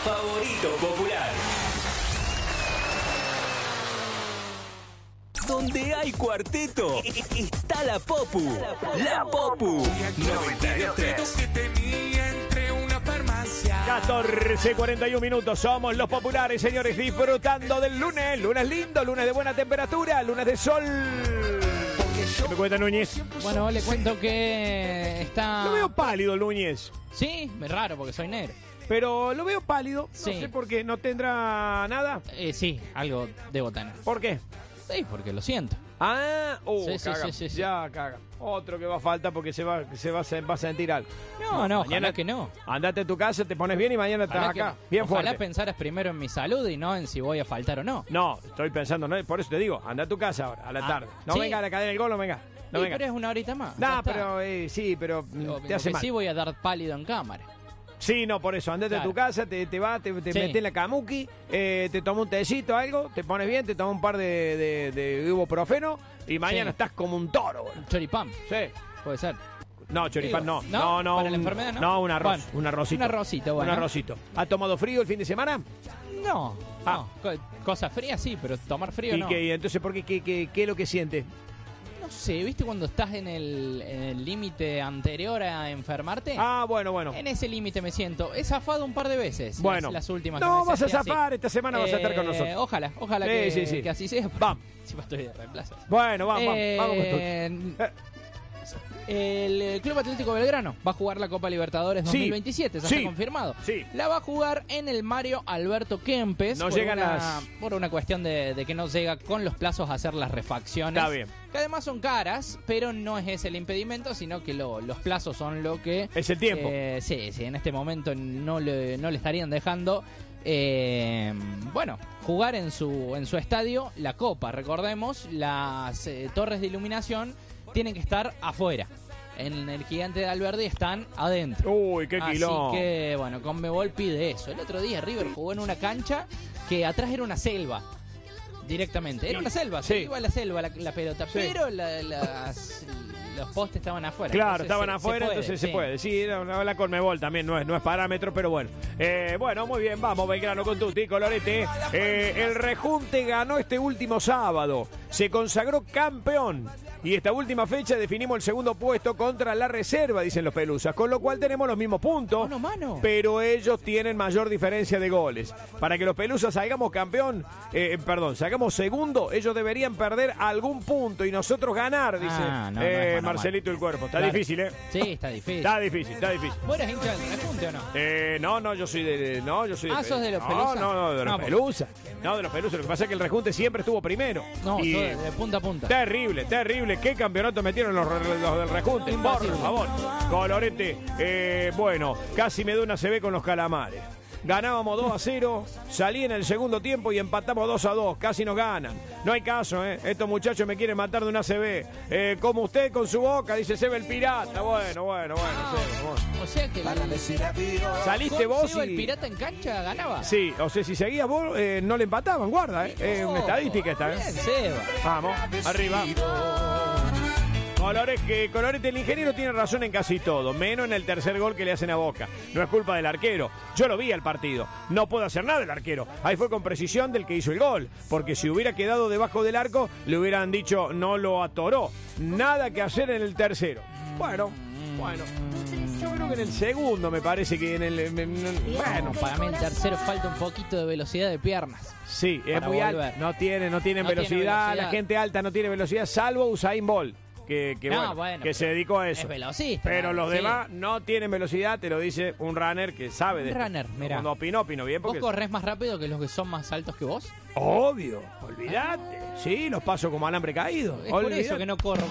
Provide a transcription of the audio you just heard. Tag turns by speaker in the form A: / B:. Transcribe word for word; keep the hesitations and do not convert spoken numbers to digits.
A: favorito popular. Donde hay cuarteto, está la Popu. La Popu. noventa y dos tres.
B: catorce cuarenta y uno minutos, somos los populares, señores, disfrutando del lunes. Lunes lindo, lunes de buena temperatura, lunes de sol. ¿Qué me cuenta Núñez?
C: Bueno, le cuento que está...
B: Lo veo pálido, Núñez.
C: Sí, es raro porque soy negro.
B: Pero lo veo pálido,
C: Sí.
B: no sé por qué, ¿no tendrá nada?
C: Eh, sí, algo debo tener.
B: ¿Por qué?
C: Sí, porque lo siento.
B: Ah, uh,
C: Sí, sí,
B: caga.
C: sí, sí, sí.
B: Ya caga. Otro que va a faltar porque se va, se va, se va a sentir algo.
C: No, no,
B: Mañana
C: ojalá que no.
B: Andate a tu casa, te pones bien y mañana estás
C: Ojalá,
B: acá.
C: que,
B: Bien
C: ojalá
B: fuerte.
C: pensaras primero en mi salud y no en si voy a faltar o no.
B: No, estoy pensando, no, por eso te digo, anda a tu casa ahora, a la
C: Ah,
B: tarde. No
C: sí.
B: venga a la cadena del gol, no venga. No
C: Sí,
B: venga.
C: pero es una horita más. ya
B: No,
C: está.
B: pero eh, sí, pero mm,
C: Lo-
B: te
C: lo
B: hace
C: que
B: mal.
C: sí voy a dar pálido en cámara.
B: Sí, no, por eso, andate a tu
C: Claro.
B: casa, te, te vas, te, te
C: Sí.
B: metes en la kamuki, eh, te tomas un tecito, algo, te pones bien, te tomas un par de, de, de ibuprofeno y mañana
C: Sí.
B: estás como un toro. boludo.
C: Choripán,
B: Sí.
C: puede ser.
B: No, choripán no.
C: Digo,
B: No,
C: ¿no?
B: no.
C: ¿Para la
B: un-
C: enfermedad no?
B: No, un arroz.
C: Bueno,
B: un arrocito.
C: un arrocito, bueno.
B: Un arrocito. ¿Ha tomado frío el fin de semana?
C: No,
B: Ah.
C: no. Co- Cosas frías sí, pero tomar frío
B: ¿Y
C: no.
B: qué, entonces por qué, qué, qué, qué es lo que siente?
C: No sé, ¿viste cuando estás en el en el límite anterior a enfermarte?
B: Ah, bueno, bueno.
C: En ese límite me siento. He zafado un par de veces.
B: Bueno.
C: Las, las últimas.
B: No,
C: que me
B: vas a
C: sentí así.
B: zafar, esta semana vas a estar con
C: Eh,
B: nosotros.
C: Ojalá, ojalá
B: Sí,
C: que,
B: sí, sí.
C: que así sea.
B: Vamos.
C: Encima estoy de reemplazo.
B: Bueno, vamos, vamos,
C: Eh,
B: vamos con tu- Eh,
C: El Club Atlético Belgrano va a jugar la Copa Libertadores
B: Sí,
C: dos mil veintisiete, ya
B: sí,
C: está confirmado.
B: sí.
C: La va a jugar en el Mario Alberto Kempes.
B: No
C: por
B: llegan
C: una,
B: las-
C: Por una cuestión de, de que no llega con los plazos a hacer las refacciones.
B: Está bien.
C: Que además son caras, pero no es ese el impedimento, sino que lo- los plazos son lo que...
B: Es el tiempo.
C: eh, sí, sí, en este momento no le, no le estarían dejando... eh, bueno, jugar en su, en su estadio la Copa. Recordemos, las eh, torres de iluminación tienen que estar afuera. En el Gigante de Alberdi están adentro.
B: Uy, qué
C: Así
B: quilombo.
C: que, bueno, Conmebol pide eso. El otro día River jugó en una cancha que atrás era una selva. Directamente. Era
B: Sí,
C: una selva,
B: sí.
C: se iba a la selva la, la pelota.
B: Sí.
C: Pero la- las- los postes estaban afuera.
B: Claro,
C: Entonces
B: estaban
C: se-
B: afuera,
C: se puede,
B: entonces se
C: sí.
B: puede. Sí, no, no, la Conmebol también no es, no es parámetro, pero bueno. Eh, bueno, muy bien, vamos, Belgrano con tutti, colorete. Eh, el Rejunte ganó este último sábado. Se consagró campeón. Y esta última fecha definimos el segundo puesto contra la reserva, dicen los pelusas. Con lo cual tenemos los mismos puntos.
C: Mano a mano.
B: Pero ellos tienen mayor diferencia de goles. Para que los pelusas salgamos campeón, eh, perdón, salgamos segundo, ellos deberían perder algún punto y nosotros ganar, dice
C: Ah, no, no
B: eh,
C: es mano a
B: Marcelito
C: mano.
B: el Cuerpo. Está
C: Claro.
B: difícil, ¿eh?
C: Sí, está difícil.
B: Está difícil, está difícil.
C: ¿Vos eres hincha del Rejunte o no?
B: Eh, no, no, yo soy de. No, yo soy de.
C: Ah, ¿sos de los
B: no,
C: Pelusas?
B: No, no, de los
C: No, porque-
B: pelusas. No, de los pelusas. Lo que pasa es que el Rejunte siempre estuvo primero.
C: No,
B: Y-
C: sos de, de punta a punta.
B: Terrible, terrible. ¿Qué campeonato metieron los, los del Rejunte? Por favor. Colorete. Eh, bueno, casi me da una C B con los calamares. Ganábamos dos a cero, salí en el segundo tiempo y empatamos dos a dos, casi nos ganan. No hay caso, ¿eh? Estos muchachos me quieren matar de una C B. Eh, como usted con su boca, dice Seba el pirata. Bueno, bueno, bueno,
C: Ah,
B: Seba, bueno.
C: o sea que el,
B: Saliste
C: con
B: vos
C: Seba
B: y...
C: el pirata en cancha ganaba.
B: Sí, o sea, si seguías vos, eh, no le empataban, guarda, ¿eh? Es una
C: Ojo,
B: estadística esta, ¿eh?
C: Bien, Seba.
B: Vamos, arriba. Colores que Colorete, el ingeniero tiene razón en casi todo, menos en el tercer gol que le hacen a Boca. No es culpa del arquero. Yo lo vi al partido. No puede hacer nada el arquero. Ahí fue con precisión del que hizo el gol. Porque si hubiera quedado debajo del arco, le hubieran dicho no lo atoró. Nada que hacer en el tercero. Bueno, bueno. Yo creo que en el segundo me parece que en el... en- en- bueno,
C: Para mí el tercero falta un poquito de velocidad de piernas.
B: sí, es
C: para
B: muy
C: volver.
B: alto. No tiene, no tienen
C: No tiene
B: velocidad.
C: velocidad.
B: La gente alta no tiene velocidad, salvo Usain Bolt. Que, que,
C: No,
B: bueno,
C: bueno,
B: que se dedicó a eso.
C: Es velocista.
B: Pero los
C: sí.
B: demás no tienen velocidad, te lo dice un runner que sabe de
C: Un
B: esto.
C: runner, mirá.
B: Cuando opinó, opinó bien
C: ¿Vos
B: porque...
C: corres más rápido que los que son más altos que vos?
B: Obvio, olvídate. Sí, los paso como alambre caído.
C: Es por
B: olvídate.
C: eso que no corro.